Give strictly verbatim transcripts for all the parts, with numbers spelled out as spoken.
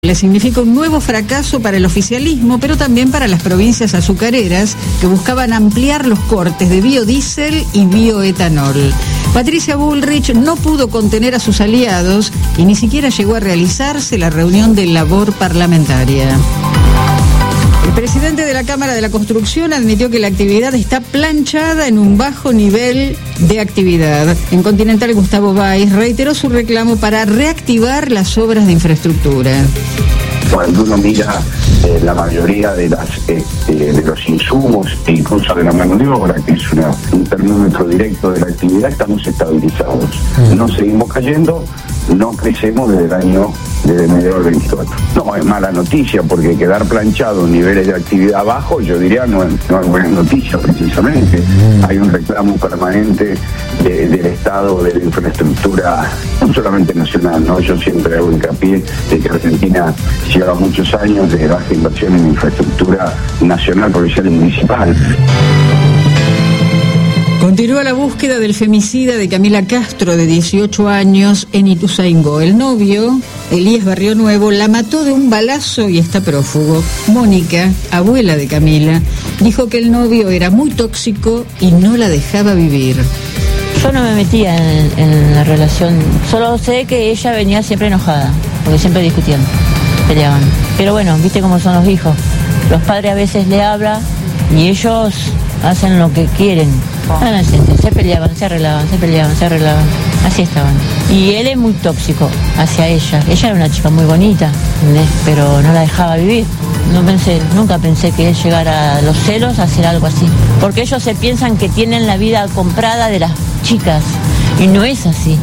Le significa un nuevo fracaso para el oficialismo, pero también para las provincias azucareras que buscaban ampliar los cortes de biodiesel y bioetanol. Patricia Bullrich no pudo contener a sus aliados y ni siquiera llegó a realizarse la reunión de labor parlamentaria. El presidente de la Cámara de la Construcción admitió que la actividad está planchada en un bajo nivel de actividad. En Continental, Gustavo Báez reiteró su reclamo para reactivar las obras de infraestructura. Cuando uno mira eh, la mayoría de las eh, eh, de los insumos e incluso de la mano de obra, que es una, un termómetro directo de la actividad, estamos estabilizados. No seguimos cayendo, no crecemos desde el año, desde medio del veinticuatro. No es mala noticia, porque quedar planchado en niveles de actividad bajos, yo diría, no es, no es buena noticia precisamente. Hay un reclamo permanente de, del Estado, de la infraestructura, no solamente nacional, ¿no? Yo siempre hago hincapié de que Argentina lleva muchos años de baja inversión en infraestructura nacional, provincial y municipal. Continúa la búsqueda del femicida de Camila Castro, de dieciocho años, en Ituzaingó. El novio, Elías Barrio Nuevo, la mató de un balazo y está prófugo. Mónica, abuela de Camila, dijo que el novio era muy tóxico y no la dejaba vivir. Yo no me metía en, en la relación, solo sé que ella venía siempre enojada, porque siempre discutían, peleaban. Pero bueno, viste cómo son los hijos. Los padres a veces le hablan y ellos hacen lo que quieren. Bueno, se, se peleaban, se arreglaban, se peleaban, se arreglaban. Así estaban. Y él es muy tóxico hacia ella. Ella era una chica muy bonita, ¿entendés? Pero no la dejaba vivir. No pensé, nunca pensé que él llegara a los celos a hacer algo así. Porque ellos se piensan que tienen la vida comprada de las chicas. Y no es así.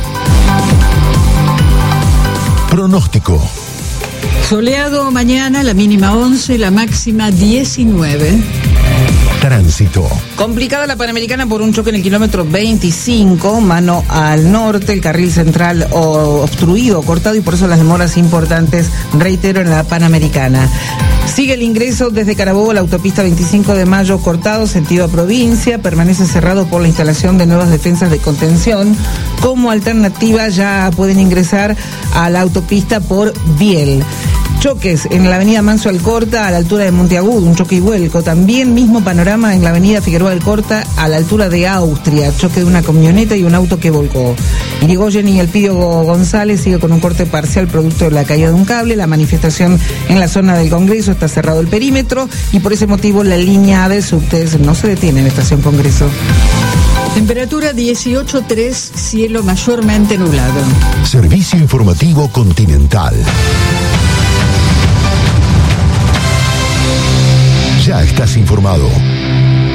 Pronóstico. Soleado mañana, la mínima once, la máxima diecinueve. Tránsito. Complicada la Panamericana por un choque en el kilómetro veinticinco, mano al norte, el carril central obstruido, cortado, y por eso las demoras importantes, reitero, en la Panamericana. Sigue el ingreso desde Carabobo a la autopista veinticinco de mayo, cortado, sentido provincia, permanece cerrado por la instalación de nuevas defensas de contención. Como alternativa ya pueden ingresar a la autopista por Biel. Choques en la avenida Manso Alcorta a la altura de Monteagudo, un choque y vuelco. También mismo panorama en la avenida Figueroa Alcorta a la altura de Austria, choque de una camioneta y un auto que volcó. Irigoyen y Elpidio González sigue con un corte parcial producto de la caída de un cable. La manifestación en la zona del Congreso, está cerrado el perímetro y por ese motivo la línea A de subtes no se detiene en Estación Congreso. Temperatura dieciocho punto tres, cielo mayormente nublado. Servicio informativo Continental. Ya estás informado.